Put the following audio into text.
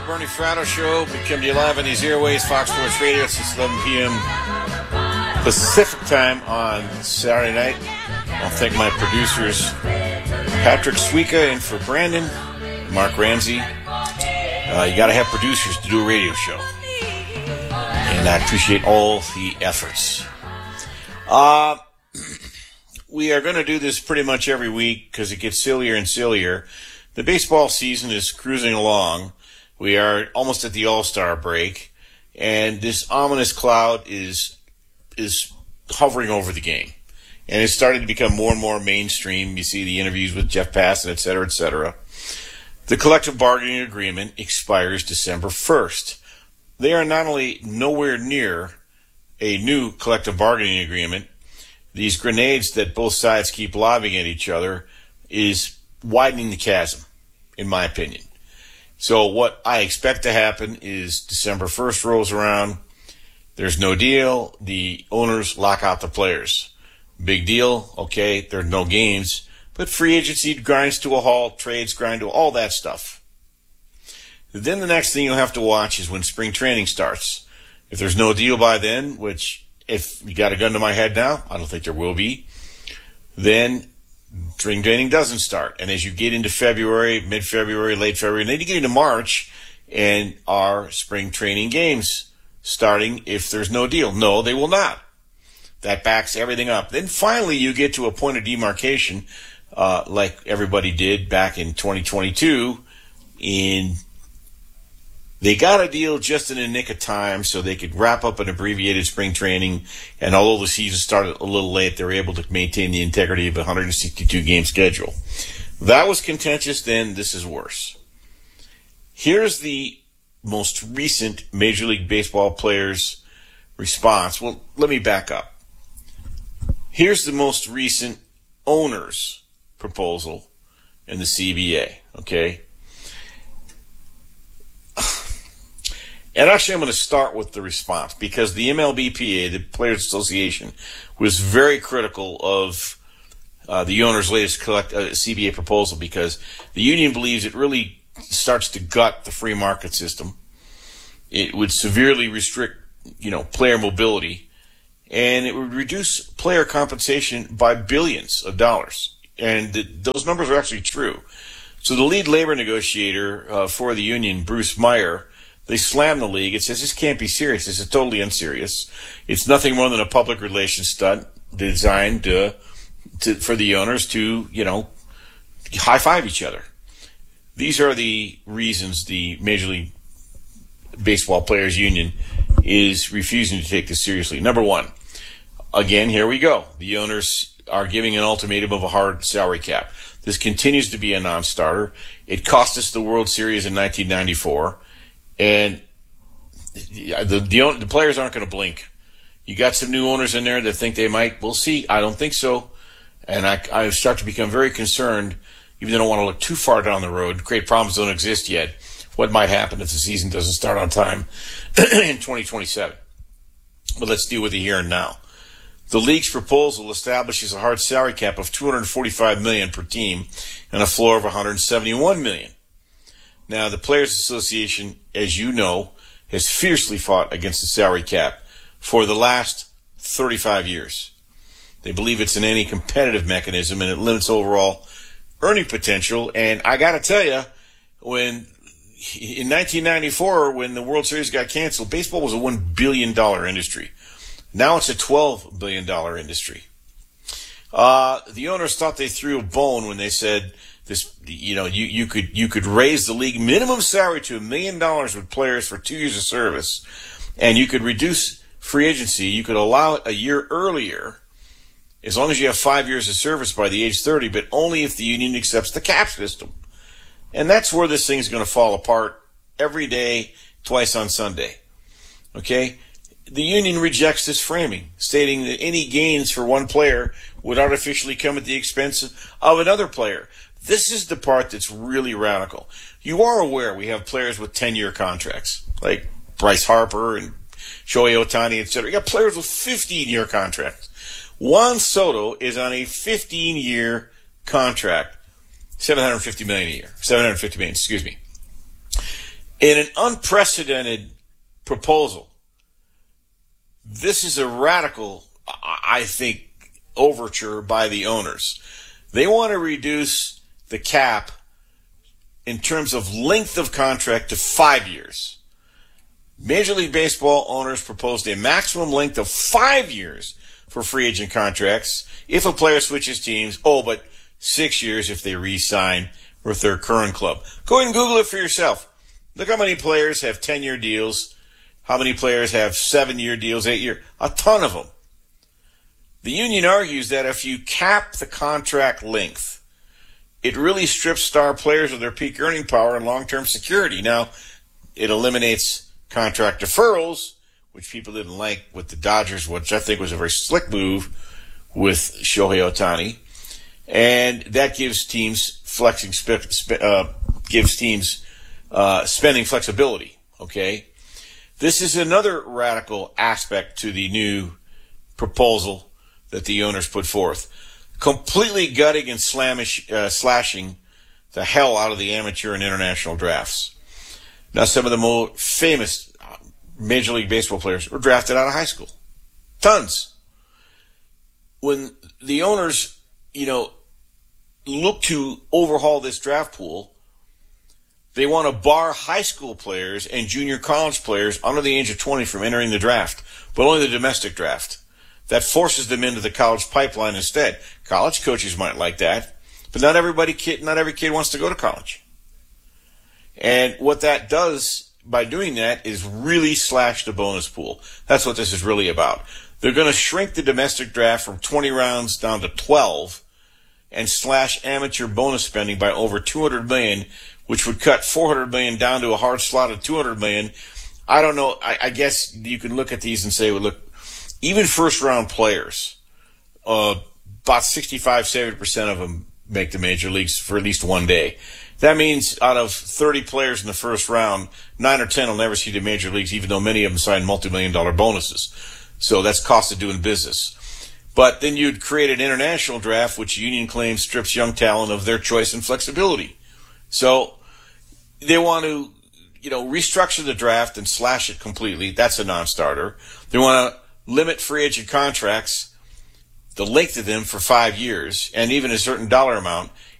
Bernie Fratto Show. We come to you live on these airways, Fox Sports Radio, since 11 p.m. Pacific time on Saturday night. I'll thank my producers, Patrick Suika, and for Brandon, Mark Ramsey. You got to have producers to do a radio show. And I appreciate all the efforts. We are going to do this pretty much every week because it gets sillier and sillier. The baseball season is cruising along. We are almost at the All-Star break, and this ominous cloud is hovering over the game. And it's starting to become more and more mainstream. You see the interviews with Jeff Passan, et cetera, et cetera. The collective bargaining agreement expires December 1st. They are not only nowhere near a new collective bargaining agreement, these grenades that both sides keep lobbing at each other is widening the chasm, in my opinion. So what I expect to happen is December 1st rolls around, there's no deal, the owners lock out the players. Big deal, okay, there are no games, but free agency grinds to a halt, trades grind to all that stuff. Then the next thing you'll have to watch is when spring training starts. If there's no deal by then, which if you got a gun to my head now, I don't think there will be, then spring training doesn't start. And as you get into February, mid-February, late February, and then you get into March, and our spring training games starting if there's no deal. No, they will not. That backs everything up. Then finally you get to a point of demarcation, like everybody did back in 2022, they got a deal just in the nick of time so they could wrap up an abbreviated spring training, and although the season started a little late, they were able to maintain the integrity of a 162-game schedule. That was contentious then. This is worse. Here's the most recent Major League Baseball players' response. Well, let me back up. Here's the most recent owner's proposal in the CBA, okay? And actually, I'm going to start with the response because the MLBPA, the Players Association, was very critical of the owner's latest CBA proposal because the union believes it really starts to gut the free market system. It would severely restrict, player mobility, and it would reduce player compensation by billions of dollars. And those numbers are actually true. So the lead labor negotiator for the union, Bruce Meyer, they slam the league. It says this can't be serious. This is totally unserious. It's nothing more than a public relations stunt designed for the owners to, high-five each other. These are the reasons the Major League Baseball Players Union is refusing to take this seriously. Number one, again, here we go. The owners are giving an ultimatum of a hard salary cap. This continues to be a non-starter. It cost us the World Series in 1994. And the players aren't going to blink. You got some new owners in there that think they might. We'll see. I don't think so. And I start to become very concerned, even though I don't want to look too far down the road. Great problems don't exist yet. What might happen if the season doesn't start on time in 2027? But let's deal with it here and now. The league's proposal establishes a hard salary cap of $245 million per team and a floor of $171 million. Now, the Players Association, as you know, has fiercely fought against the salary cap for the last 35 years. They believe it's an anti-competitive mechanism and it limits overall earning potential. And I got to tell you, in 1994, when the World Series got canceled, baseball was a $1 billion industry. Now it's a $12 billion industry. The owners thought they threw a bone when they said, you could raise the league minimum salary to $1 million with players for 2 years of service, and you could reduce free agency. You could allow it a year earlier, as long as you have 5 years of service by the age 30, but only if the union accepts the cap system. And that's where this thing's going to fall apart every day, twice on Sunday. Okay? The union rejects this framing, stating that any gains for one player would artificially come at the expense of another player. This is the part that's really radical. You are aware we have players with 10-year contracts, like Bryce Harper and Shohei Ohtani, etc. You got players with 15-year contracts. Juan Soto is on a 15-year contract, $750 million a year. $750 million, excuse me. In an unprecedented proposal, this is a radical, I think, overture by the owners. They want to reduce the cap in terms of length of contract to 5 years. Major League Baseball owners proposed a maximum length of 5 years for free agent contracts if a player switches teams. Oh, but 6 years if they re-sign with their current club. Go ahead and Google it for yourself. Look how many players have 10-year deals, how many players have 7-year deals, 8-year. A ton of them. The union argues that if you cap the contract length, it really strips star players of their peak earning power and long-term security. Now, it eliminates contract deferrals, which people didn't like with the Dodgers, which I think was a very slick move with Shohei Ohtani. And that gives teams spending flexibility. Okay, this is another radical aspect to the new proposal that the owners put forth, completely gutting and slashing the hell out of the amateur and international drafts. Now, some of the more famous Major League Baseball players were drafted out of high school. Tons. When the owners, look to overhaul this draft pool, they want to bar high school players and junior college players under the age of 20 from entering the draft, but only the domestic draft. That forces them into the college pipeline instead. College coaches might like that, but not every kid wants to go to college. And what that does by doing that is really slash the bonus pool. That's what this is really about. They're going to shrink the domestic draft from 20 rounds down to 12 and slash amateur bonus spending by over $200 million, which would cut $400 million down to a hard slot of $200 million. I don't know. I guess you can look at these and say, well, look, even first-round players, about 65-70% of them make the major leagues for at least one day. That means out of 30 players in the first round, 9 or 10 will never see the major leagues, even though many of them sign multi-million-dollar bonuses. So that's cost of doing business. But then you'd create an international draft, which union claims strips young talent of their choice and flexibility. So they want to, restructure the draft and slash it completely. That's a non-starter. They want to limit free agent contracts, the length of them for 5 years, and even a certain dollar amount.